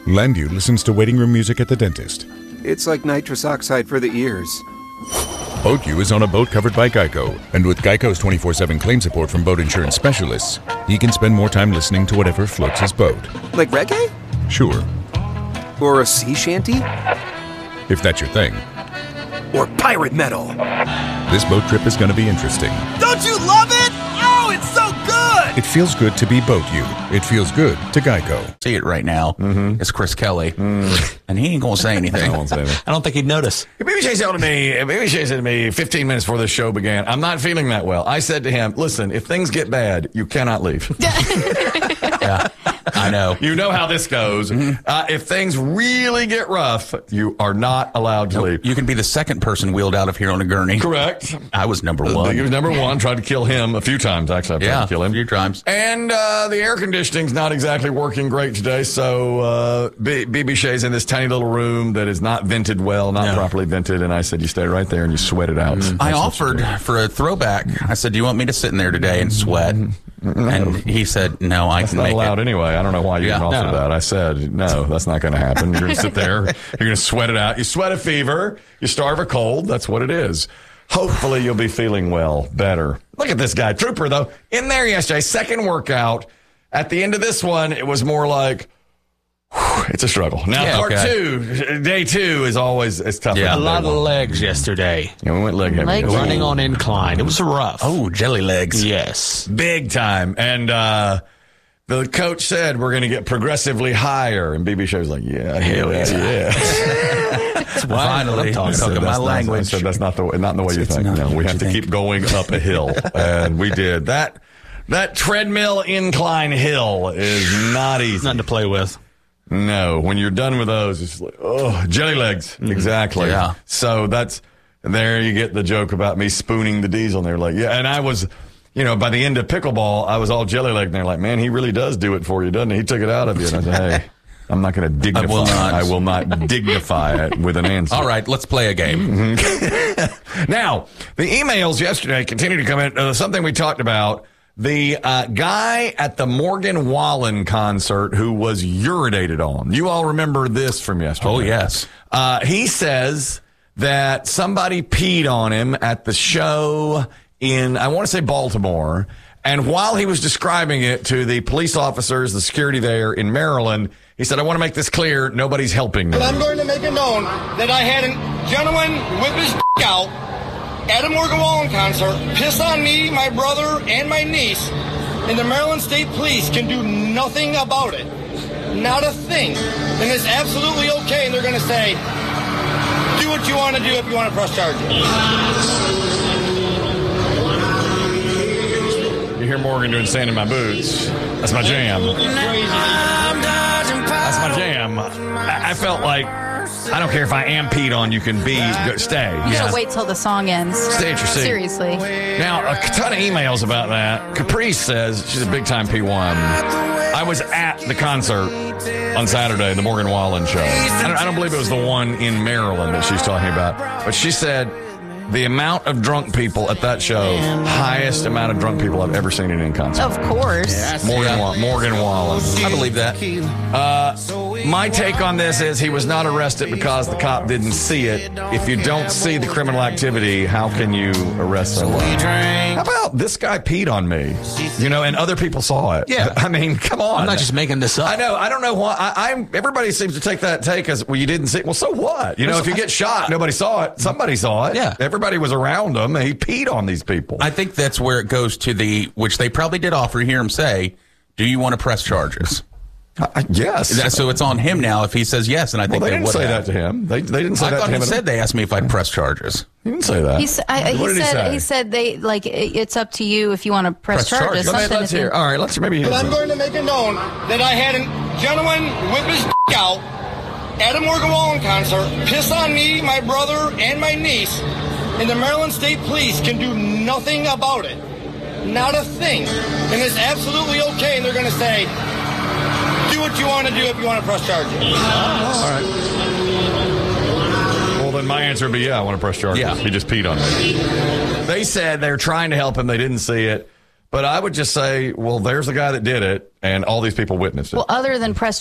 Landu listens to waiting room music at the dentist. It's like nitrous oxide for the ears. BoatU is on a boat covered by Geico, and with Geico's 24/7 claim support from boat insurance specialists, he can spend more time listening to whatever floats his boat. Like reggae? Sure, Or a sea shanty? if that's your thing. Or pirate metal? This boat trip is going to be interesting. Don't you love it? Oh, it's so good! It feels good to be BoatU. It feels good to Geico. See it right now. It's Chris Kelly, and he ain't gonna say anything. I won't say anything. I don't think he'd notice. BBC said to me 15 minutes before the show began, I'm not feeling that well. I said to him, listen, if things get bad, you cannot leave. Yeah, I know. You know how this goes. If things really get rough, you are not allowed to leave. You can be the second person wheeled out of here on a gurney. Correct. I was number one. He was number one. Tried to kill him a few times, actually. I've tried to kill him. A few times. And the air conditioning's not exactly working great today, so BB Shea's in this tiny little room that is not vented well, not properly vented, and I said, you stay right there and you sweat it out. I offered for a throwback. I said, do you want me to sit in there today and sweat? And he said, no, I can not make allowed it. Anyway. I don't know why you didn't offer that. I said, no, that's not going to happen. You're going to sit there. You're going to sweat it out. You sweat a fever. You starve a cold. That's what it is. Hopefully you'll be feeling well, better. Look at this guy. Trooper, though, in there yesterday, second workout. At the end of this one, it was more like, it's a struggle. Now, part two, day two is always tough. A lot of legs yesterday. Yeah, we went leg heavy. Running on incline. It was rough. Oh, jelly legs. Yes. Big time. And the coach said we're going to get progressively higher. And BB Shea was like, yeah. Finally, I'm talking my language. I said, that's not the way you think. No, we have to keep going up a hill. And we did. That treadmill incline hill is not easy. Nothing to play with. No, when you're done with those, it's like, oh, jelly legs. Exactly. Yeah. So there you get the joke about me spooning the diesel. And they're like, yeah. And I was, by the end of pickleball, I was all jelly legged. And they're like, man, he really does do it for you, doesn't he? He took it out of you. And I said, hey, I'm not going to dignify I will not dignify it with an answer. All right, let's play a game. Now, the emails yesterday continue to come in. Something we talked about. The guy at the Morgan Wallen concert who was urinated on. You all remember this from yesterday. Oh, yes. He says that somebody peed on him at the show in, I want to say, Baltimore. And while he was describing it to the police officers, the security there in Maryland, he said, I want to make this clear. Nobody's helping me. But I'm going to make it known that I had a gentleman whip his out at a Morgan Wallen concert, piss on me, my brother, and my niece, and the Maryland State Police can do nothing about it. Not a thing. And it's absolutely okay, and they're going to say, do what you want to do if you want to press charges. You hear Morgan doing Sand in My Boots. That's my jam. That's my jam. I felt like, I don't care if I am peed on, you can stay. You gotta wait till the song ends. Stay at your seat. Seriously. Now, a ton of emails about that. Caprice says she's a big-time P1. I was at the concert on Saturday, the Morgan Wallen show. I don't believe it was the one in Maryland that she's talking about. But she said the amount of drunk people at that show, highest amount of drunk people I've ever seen in a concert. Of course. Morgan Wallen. I believe that. My take on this is he was not arrested because the cop didn't see it. If you don't see the criminal activity, how can you arrest someone? How about this guy peed on me? And other people saw it. Yeah. I mean, come on. I'm not just making this up. I know. I don't know why. Everybody seems to take that take as, well, you didn't see it. Well, so what? If you get shot, nobody saw it. Somebody saw it. Yeah. Everybody was around him. And he peed on these people. I think that's where it goes to which they probably did offer. Hear him say, do you want to press charges? Yes. So it's on him now if he says yes, and I think they they didn't would say have. that to him. They didn't say that to him. I thought he said they asked me if I'd press charges. He didn't say that. He said they it's up to you if you want to press charges. Let's hear. All right, maybe. But I'm going to make it known that I had a gentleman whip his out at a Morgan Wallen concert, piss on me, my brother, and my niece, and the Maryland State Police can do nothing about it. Not a thing. And it's absolutely okay, and they're going to say, do what you want to do if you want to press charges. All right. Well, then my answer would be, I want to press charges. Yeah. He just peed on me. They said they're trying to help him. They didn't see it. But I would just say, well, there's a guy that did it, and all these people witnessed it. Well, other than press